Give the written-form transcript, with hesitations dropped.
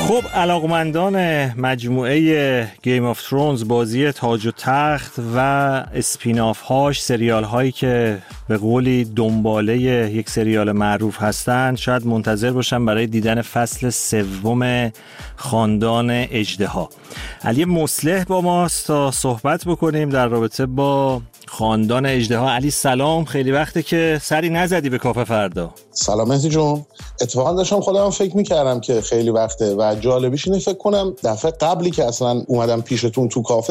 خب علاقمندان مجموعه گیم آف ترونز، بازی تاج و تخت و اسپیناف هاش، سریال هایی که به قولی دنباله یک سریال معروف هستند، شاید منتظر باشن برای دیدن فصل 3 خاندان اژدها. علی مصلح با ماست تا صحبت بکنیم در رابطه با خاندان اژدها. علی سلام، خیلی وقته که سری نزدی به کافه فردا. سلام مهدی جون. اتفاقا داشتم خودم فکر میکردم که خیلی وقته و جالبیش اینه، فکر کنم دفعه قبلی که اصلا اومدم پیشتون تو کافه